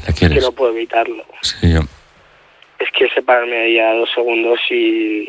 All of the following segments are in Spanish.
La quieres. Que no puedo evitarlo. Sí, yo. Es que separarme de ella 2 segundos y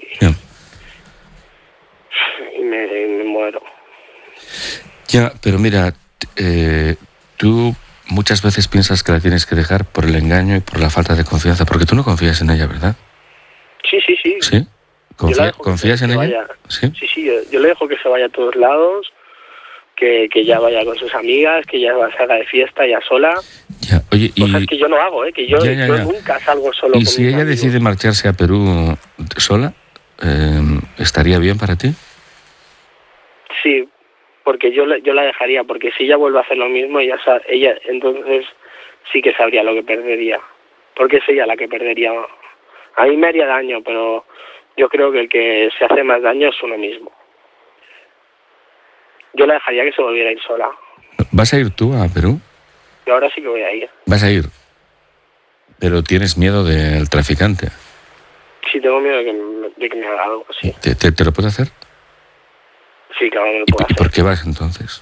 me muero. Ya, pero mira, tú muchas veces piensas que la tienes que dejar por el engaño y por la falta de confianza, porque tú no confías en ella, ¿verdad? Sí. ¿Sí? ¿Confías en ella? Vaya. Sí. Sí, yo le dejo que se vaya a todos lados, que ya vaya con sus amigas, que ya salga de fiesta ya sola. Ya, oye, Cosas que yo no hago, que yo nunca salgo solo. ¿Y con si mis ella amigos. decide marcharse a Perú sola, estaría bien para ti? Sí, porque yo la dejaría, porque si ella vuelve a hacer lo mismo, ella entonces sí que sabría lo que perdería, porque es ella la que perdería. A mí me haría daño, pero yo creo que el que se hace más daño es uno mismo. Yo la dejaría que se volviera a ir sola. ¿Vas a ir tú a Perú? Yo ahora sí que voy a ir. Vas a ir, pero tienes miedo del traficante. Sí, tengo miedo de que me haga algo, sí. ¿Te lo puede hacer? Sí, claro, me lo puedo ¿Y hacer. por qué vas entonces?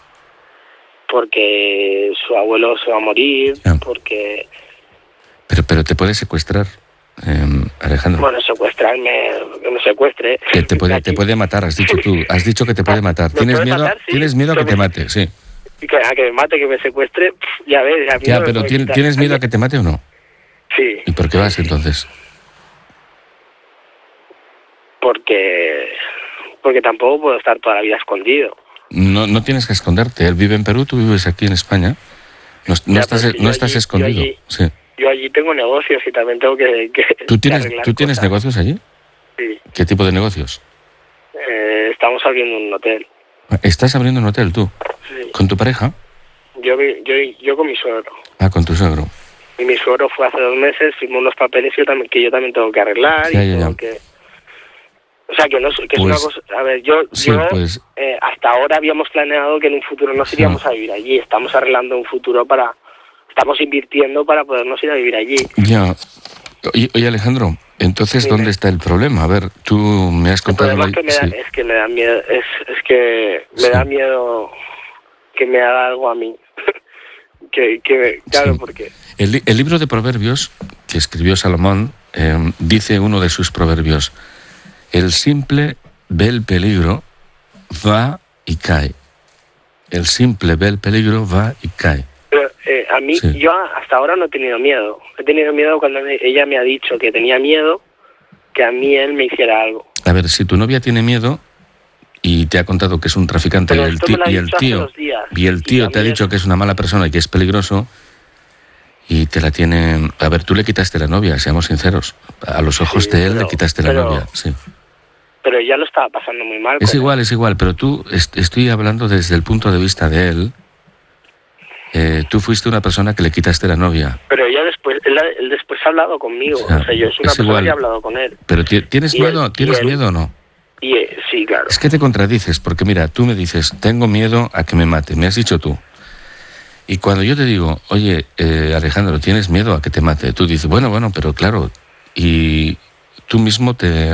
Porque su abuelo se va a morir, porque... Pero te puede secuestrar, Alejandro. Bueno, secuestrarme, que me secuestre. Te puede matar, has dicho tú. Has dicho que te puede matar. ¿Tienes miedo? Matar, sí. ¿Tienes miedo a que te mate? Sí. Que me mate, que me secuestre, ya ves. Ya, pero ¿tienes miedo a que te mate o no? Sí. ¿Y por qué vas entonces? Porque tampoco puedo estar toda la vida escondido. No tienes que esconderte. Él vive en Perú, tú vives aquí en España. No estás escondido. Sí. Yo allí tengo negocios y también tengo que ¿Tú tienes negocios allí? Sí. ¿Qué tipo de negocios? Estamos abriendo un hotel. ¿Estás abriendo un hotel tú? Sí. ¿Con tu pareja? Yo con mi suegro. Ah, con tu suegro. Y mi suegro fue hace 2 meses, firmó unos papeles que yo también tengo que arreglar. Ya. O sea, que es una cosa... A ver, hasta ahora habíamos planeado que en un futuro nos iríamos a vivir allí. Estamos arreglando un futuro estamos invirtiendo para podernos ir a vivir allí. Ya. Oye, Alejandro, entonces, sí, ¿dónde está el problema? A ver, tú me has contado... El problema es que me da miedo, es que me da miedo que me haga algo a mí. Claro, porque... El libro de Proverbios que escribió Salomón dice uno de sus proverbios: el simple ve el peligro, va y cae. El simple ve el peligro, va y cae. Pero a mí, yo hasta ahora no he tenido miedo. He tenido miedo cuando ella me ha dicho que tenía miedo que a mí él me hiciera algo. A ver, si tu novia tiene miedo y te ha contado que es un traficante y el tío te ha dicho que es una mala persona y que es peligroso y te la tiene... A ver, tú le quitaste la novia, seamos sinceros. A los ojos de él le quitaste la novia, sí. Pero ella lo estaba pasando muy mal. Es igual, pero tú, estoy hablando desde el punto de vista de él. Tú fuiste una persona que le quitaste la novia. Pero ella él después ha hablado conmigo. O sea, yo soy una persona que ha hablado con él. Pero ¿tienes miedo? ¿Tienes miedo o no? Sí, claro. Es que te contradices, porque mira, tú me dices, tengo miedo a que me mate, me has dicho tú. Y cuando yo te digo, oye, Alejandro, ¿tienes miedo a que te mate? Tú dices, bueno, pero claro, y tú mismo te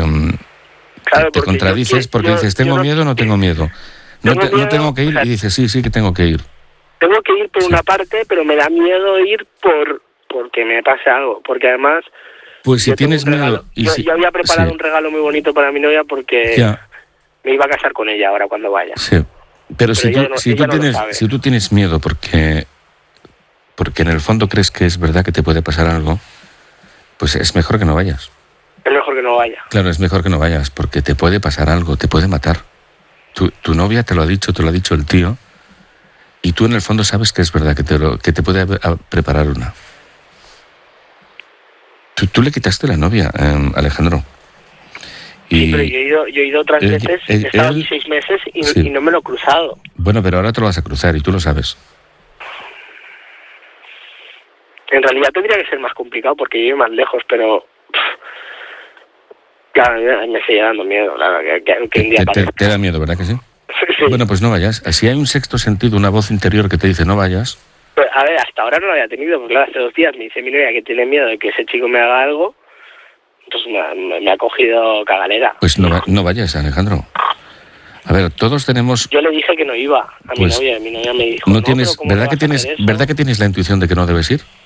contradices porque dices, ¿tengo miedo o no tengo miedo? No tengo que ir, y dices, sí que tengo que ir. Tengo que ir por una parte, pero me da miedo ir porque me pase algo, porque además... Pues si tienes miedo... Yo había preparado un regalo muy bonito para mi novia porque me iba a casar con ella ahora cuando vaya. Sí, pero si tú tienes miedo porque en el fondo crees que es verdad que te puede pasar algo, pues es mejor que no vayas. Es mejor que no vaya. Claro, es mejor que no vayas, porque te puede pasar algo, te puede matar. Tu novia te lo ha dicho el tío, y tú en el fondo sabes que es verdad, que te puede preparar una. Tú le quitaste la novia, Alejandro. Sí, pero yo he ido otras veces, he estado aquí 6 meses y no me lo he cruzado. Bueno, pero ahora te lo vas a cruzar y tú lo sabes. En realidad tendría que ser más complicado porque vive más lejos, pero... Claro, me sigue dando miedo, claro, que un día te da miedo, ¿verdad que sí? Sí. Bueno, pues no vayas. Si hay un sexto sentido, una voz interior que te dice no vayas... Pues, a ver, hasta ahora no lo había tenido, porque claro, hace 2 días me dice mi novia que tiene miedo de que ese chico me haga algo, entonces me ha cogido cagalera. Pues no vayas, Alejandro. A ver, todos tenemos... Yo le dije que no iba a mi novia me dijo... ¿Verdad que tienes la intuición de que no debes ir?